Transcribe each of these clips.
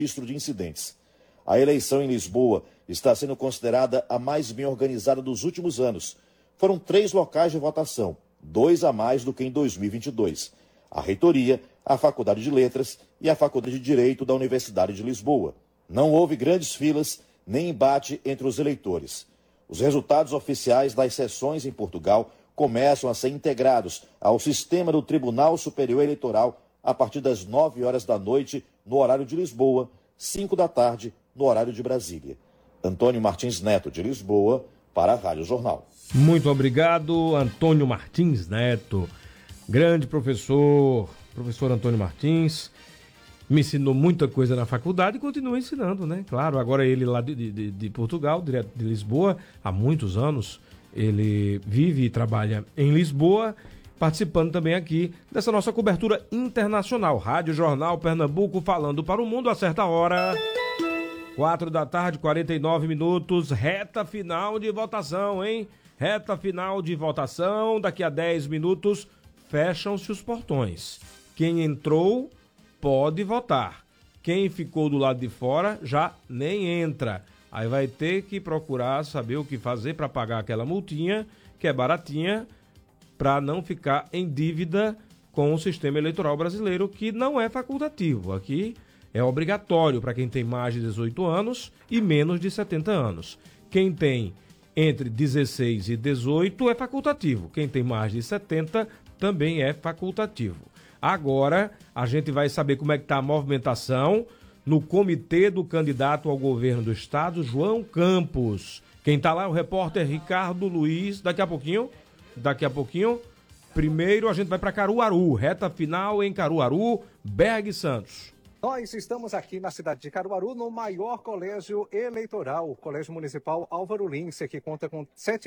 registro de incidentes. A eleição em Lisboa está sendo considerada a mais bem organizada dos últimos anos. Foram 3 locais de votação, 2 a mais do que em 2022. A reitoria, a Faculdade de Letras e a Faculdade de Direito da Universidade de Lisboa. Não houve grandes filas nem embate entre os eleitores. Os resultados oficiais das sessões em Portugal começam a ser integrados ao sistema do Tribunal Superior Eleitoral a partir das 9 horas da noite, no horário de Lisboa, 5 da tarde, no horário de Brasília. Antônio Martins Neto, de Lisboa, para a Rádio Jornal. Muito obrigado, Antônio Martins Neto. Grande professor Antônio Martins. Me ensinou muita coisa na faculdade e continua ensinando, né? Claro, agora ele lá de Portugal, direto de Lisboa, há muitos anos. Ele vive e trabalha em Lisboa, participando também aqui dessa nossa cobertura internacional. Rádio Jornal Pernambuco, falando para o mundo a certa hora. 4 da tarde, 49 minutos, reta final de votação, hein? Reta final de votação, daqui a 10 minutos fecham-se os portões. Quem entrou pode votar. Quem ficou do lado de fora já nem entra. Aí vai ter que procurar saber o que fazer para pagar aquela multinha, que é baratinha, para não ficar em dívida com o sistema eleitoral brasileiro, que não é facultativo. Aqui é obrigatório para quem tem mais de 18 anos e menos de 70 anos. Quem tem entre 16 e 18 é facultativo. Quem tem mais de 70 também é facultativo. Agora a gente vai saber como é que está a movimentação no comitê do candidato ao governo do estado, João Campos. Quem está lá é o repórter Ricardo Luiz. Daqui a pouquinho. Primeiro a gente vai para Caruaru, reta final em Caruaru, Berg Santos. Nós estamos aqui na cidade de Caruaru, no maior colégio eleitoral, o Colégio Municipal Álvaro Lins, que conta com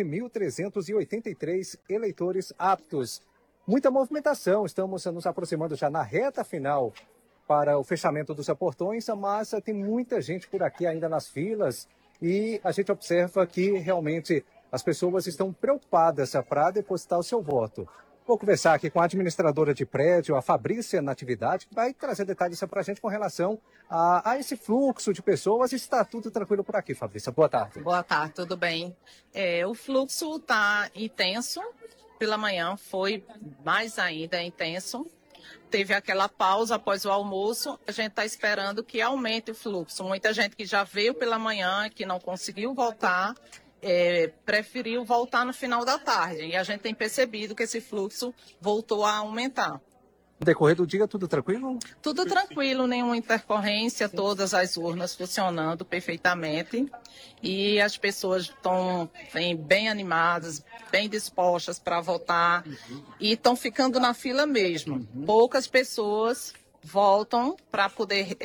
7.383 eleitores aptos. Muita movimentação, estamos nos aproximando já na reta final para o fechamento dos portões, mas tem muita gente por aqui ainda nas filas e a gente observa que realmente as pessoas estão preocupadas para depositar o seu voto. Vou conversar aqui com a administradora de prédio, a Fabrícia Natividade, que vai trazer detalhes para a gente com relação a esse fluxo de pessoas. Está tudo tranquilo por aqui, Fabrícia. Boa tarde. Boa tarde, tudo bem. O fluxo está intenso. Pela manhã foi mais ainda intenso. Teve aquela pausa após o almoço. A gente está esperando que aumente o fluxo. Muita gente que já veio pela manhã, que não conseguiu voltar, preferiu voltar no final da tarde. E a gente tem percebido que esse fluxo voltou a aumentar. No decorrer do dia, tudo tranquilo? Tudo tranquilo, nenhuma intercorrência, todas as urnas funcionando perfeitamente. E as pessoas estão bem animadas, bem dispostas para votar e estão ficando na fila mesmo. Poucas pessoas voltam para poder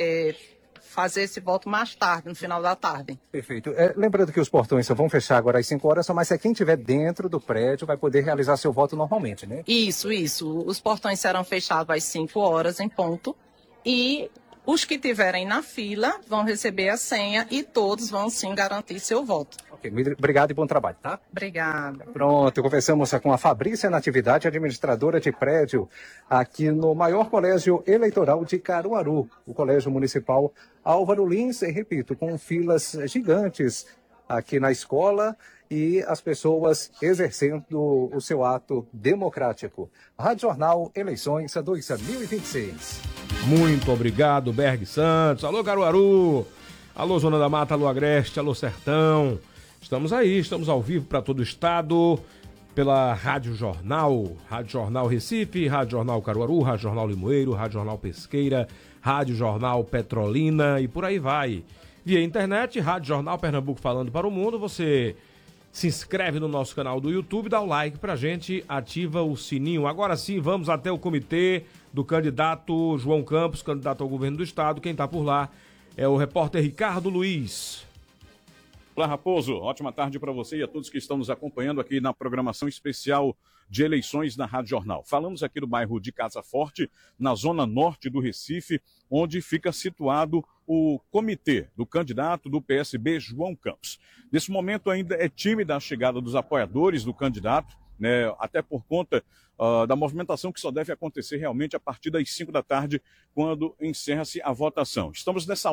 fazer esse voto mais tarde, no final da tarde. Perfeito. Lembrando que os portões só vão fechar agora às 5 horas, mas quem estiver dentro do prédio vai poder realizar seu voto normalmente, né? Isso. Os portões serão fechados às 5 horas em ponto e os que estiverem na fila vão receber a senha e todos vão sim garantir seu voto. Ok, obrigado e bom trabalho, tá? Obrigada. Pronto, conversamos com a Fabrícia Natividade, administradora de prédio, aqui no maior colégio eleitoral de Caruaru, o Colégio Municipal Álvaro Lins, e repito, com filas gigantes aqui na escola e as pessoas exercendo o seu ato democrático. Rádio Jornal Eleições 2026. Muito obrigado, Berg Santos. Alô, Caruaru. Alô, Zona da Mata, alô, Agreste, alô, Sertão. Estamos aí, estamos ao vivo para todo o estado, pela Rádio Jornal Recife, Rádio Jornal Caruaru, Rádio Jornal Limoeiro, Rádio Jornal Pesqueira, Rádio Jornal Petrolina e por aí vai. Via internet, Rádio Jornal Pernambuco falando para o mundo. Você se inscreve no nosso canal do YouTube, dá o like pra gente, ativa o sininho. Agora sim, vamos até o comitê do candidato João Campos, candidato ao governo do estado. Quem está por lá é o repórter Ricardo Luiz. Olá, Raposo. Ótima tarde para você e a todos que estão nos acompanhando aqui na programação especial de eleições da Rádio Jornal. Falamos aqui do bairro de Casa Forte, na zona norte do Recife, onde fica situado o comitê do candidato do PSB, João Campos. Nesse momento ainda é tímida a chegada dos apoiadores do candidato, né, até por conta da movimentação que só deve acontecer realmente a partir das 5 da tarde, quando encerra-se a votação. Estamos nessa